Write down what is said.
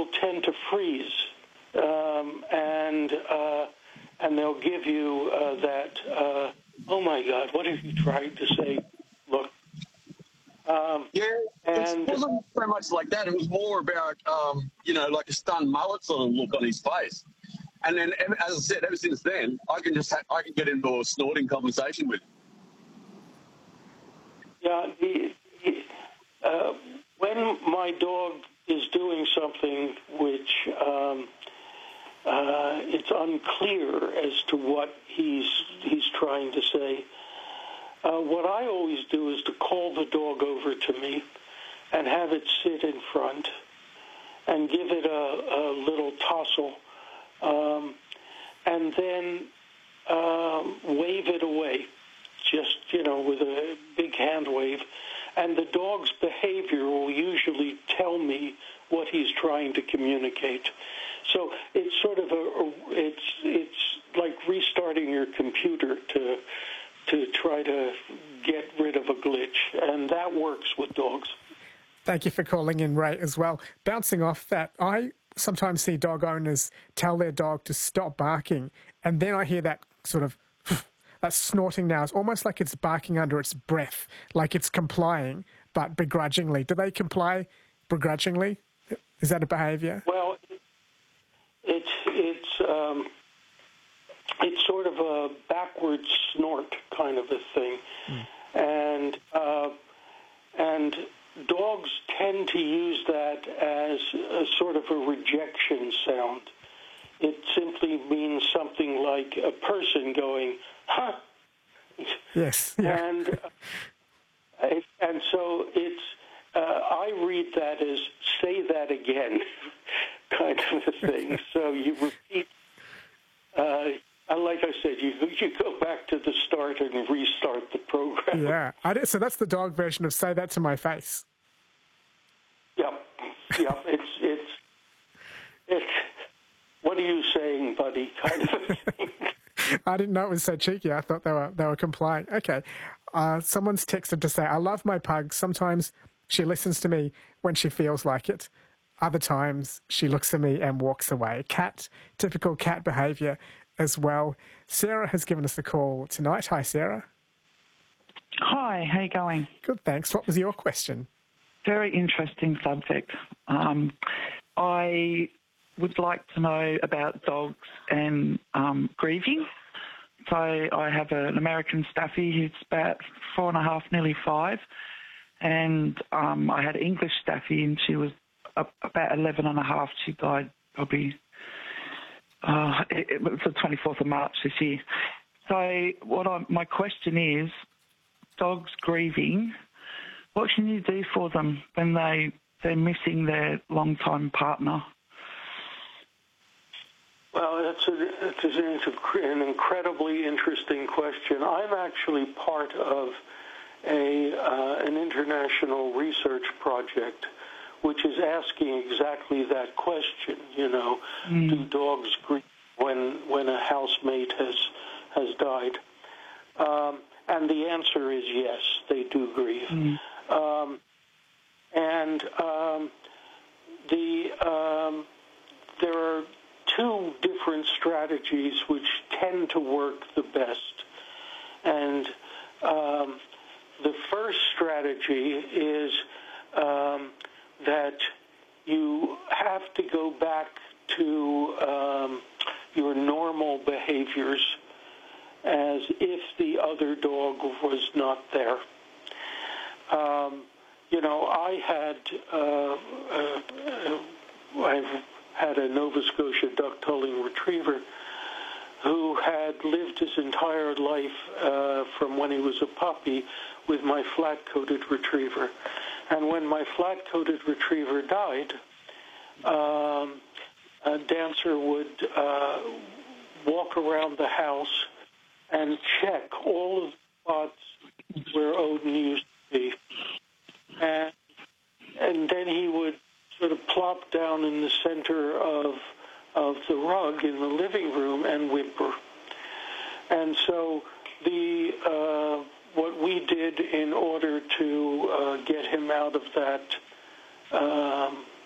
will tend to freeze, and they'll give you that, oh my God, what have you tried to say? Look. It wasn't so much like that. It was more about, like a stunned mullet sort of look on his face. And then, as I said, ever since then, I can get into a snorting conversation with him. Yeah, when my dog is doing something which it's unclear as to what he's trying to say, what I always do is to call the dog over to me and have it sit in front and give it a little tussle, and then wave it away, just, with a big hand wave. And the dog's behavior will usually tell me what he's trying to communicate. So it's sort of it's like restarting your computer to try to get rid of a glitch, and that works with dogs. Thank you for calling in, Ray, as well. Bouncing off that, I sometimes see dog owners tell their dog to stop barking, and then I hear that sort of that snorting now. It's almost like it's barking under its breath, like it's complying, but begrudgingly. Do they comply begrudgingly? Is that a behaviour? Well, it's sort of a backward snort kind of a thing, and dogs tend to use that as a sort of a rejection sound. It simply means something like a person going, huh? Yes. Yeah. And so it's, I read that as say that again kind of a thing. So you repeat, like I said, you go back to the start and restart the program. Yeah. So that's the dog version of say that to my face. Yeah. It's what are you saying, buddy? Kind of a thing. I didn't know it was so cheeky. I thought they were complying. Okay. Someone's texted to say, I love my pug. Sometimes she listens to me when she feels like it. Other times she looks at me and walks away. Typical cat behaviour as well. Sarah has given us a call tonight. Hi, Sarah. Hi, how you going? Good, thanks. What was your question? Very interesting subject. I would like to know about dogs and grieving. So I have an American Staffy who's about 4.5, nearly 5, and I had an English Staffy and she was about 11.5. She died probably, it was the 24th of March this year. So my question is, dogs grieving, what can you do for them when they're missing their long-time partner? Well, that's an incredibly interesting question. I'm actually part of an international research project which is asking exactly that question. Do dogs grieve when a housemate has died? And the answer is yes, they do grieve. There are two different strategies which tend to work the best. And the first strategy is that you have to go back to your normal behaviors as if the other dog was not there. I've had a Nova Scotia duck-tulling retriever who had lived his entire life from when he was a puppy with my flat-coated retriever. And when my flat-coated retriever died, Dancer would walk around the house and check all of the spots where Odin used to be. And then he would sort of plop down in the center of the rug in the living room and whimper. And so what we did in order to get him out of that